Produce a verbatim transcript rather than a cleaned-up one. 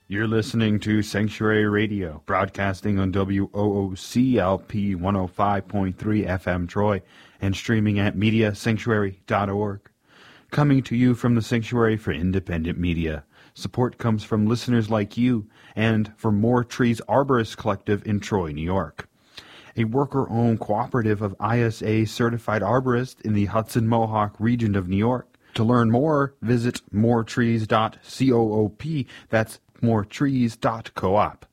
You're listening to Sanctuary Radio, broadcasting on W O O C L P one oh five point three F M Troy and streaming at media sanctuary dot org. Coming to you from the Sanctuary for Independent Media. Support comes from listeners like you and from More Trees Arborist Collective in Troy, New York, a worker-owned cooperative of I S A-certified arborists in the Hudson Mohawk region of New York. To learn more, visit more trees dot coop. That's more trees dot coop.